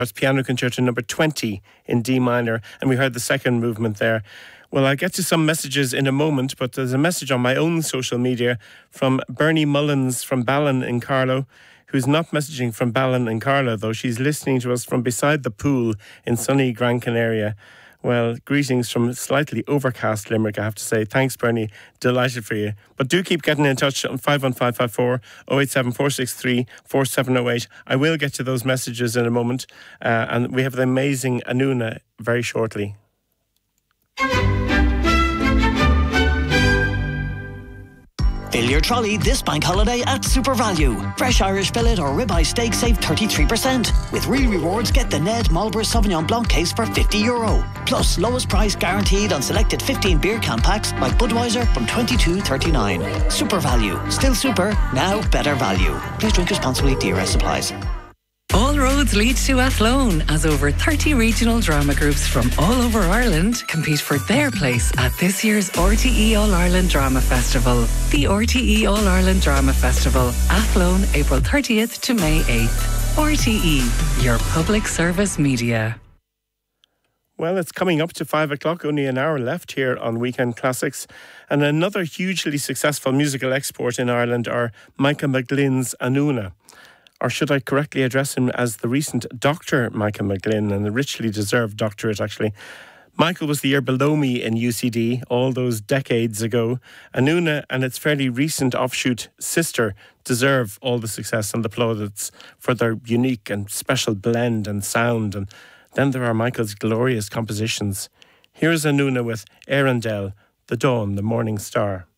Piano Concerto number 20 in D minor, and we heard the second movement there. Well, I'll get to some messages in a moment, but there's a message on my own social media from Bernie Mullins from Ballin in Carlow, who's not messaging from Ballin in Carlow, though she's listening to us from beside the pool in sunny Gran Canaria. Well, greetings from slightly overcast Limerick, I have to say. Thanks, Bernie. Delighted for you. But do keep getting in touch on 51554 087 463 4708. I will get to those messages in a moment. And we have the amazing Anuna very shortly. Fill your trolley this bank holiday at Super Value. Fresh Irish fillet or ribeye steak save 33%. With real rewards, get the Ned Marlborough Sauvignon Blanc case for €50. Plus, lowest price guaranteed on selected 15 beer can packs like Budweiser from $22.39. Super Value. Still super, now better value. Please drink responsibly. DRS supplies. All roads lead to Athlone, as over 30 regional drama groups from all over Ireland compete for their place at this year's RTE All-Ireland Drama Festival. The RTE All-Ireland Drama Festival, Athlone, April 30th to May 8th. RTE, your public service media. Well, it's coming up to 5 o'clock, only an hour left here on Weekend Classics. And another hugely successful musical export in Ireland are Micah McGlynn's Anuna. Or should I correctly address him as the recent Dr. Micah McGlynn, and a richly deserved doctorate, actually. Michael was the year below me in UCD all those decades ago. Anuna and its fairly recent offshoot Sister deserve all the success and the plaudits for their unique and special blend and sound. And then there are Michael's glorious compositions. Here's Anuna with Arundel, The Dawn, the Morning Star.